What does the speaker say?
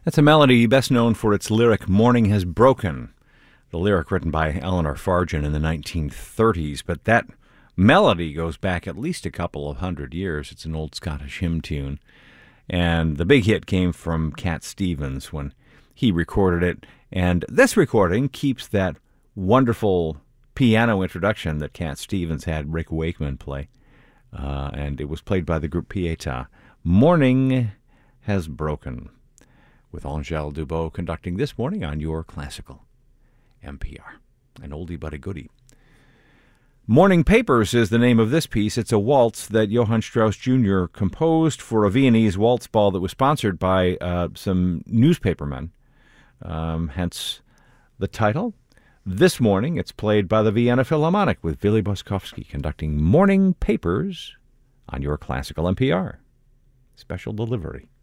That's a melody best known for its lyric, Morning Has Broken. The lyric written by Eleanor Fargen in the 1930s, but that melody goes back at least a couple of hundred years. It's an old Scottish hymn tune. And the big hit came from Cat Stevens when he recorded it. And this recording keeps that wonderful piano introduction that Cat Stevens had Rick Wakeman play. And it was played by the group Pietà. Morning Has Broken, with Angèle Dubot conducting this morning on your classical NPR. An oldie but a goodie. Morning Papers is the name of this piece. It's a waltz that Johann Strauss Jr. composed for a Viennese waltz ball that was sponsored by some newspapermen. Hence the title. This morning it's played by the Vienna Philharmonic with Willy Boskowski conducting Morning Papers on your classical NPR. Special delivery.